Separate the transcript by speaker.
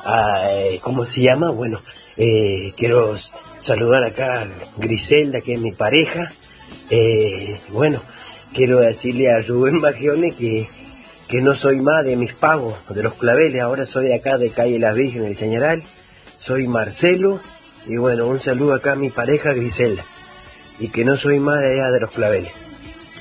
Speaker 1: ¿cómo se llama? Bueno, quiero saludar acá a Griselda, que es mi pareja. Bueno, quiero decirle a Rubén Magione que no soy más de mis pagos, de los claveles, ahora soy de acá de Calle Las Vírgenes del Chañaral, soy Marcelo, y bueno, un saludo acá a mi pareja Griselda, y que no soy más de allá de los claveles.